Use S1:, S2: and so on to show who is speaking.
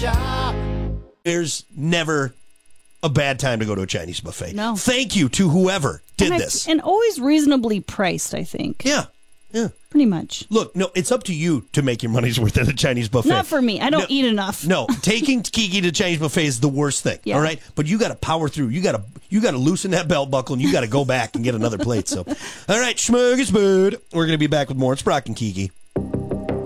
S1: There's never a bad time to go to a Chinese buffet.
S2: No.
S1: Thank you to whoever did this.
S2: And always reasonably priced, I think.
S1: Yeah.
S2: Pretty much.
S1: Look, no, it's up to you to make your money's worth at a Chinese buffet.
S2: Not for me. I don't eat enough.
S1: No, taking Kiki to Chinese buffet is the worst thing.
S2: Yeah.
S1: All right, but you got to power through. You got to loosen that belt buckle, and you got to go back and get another plate. So, all right, Smorgasbord. We're going to be back with more. It's Brock and Kiki.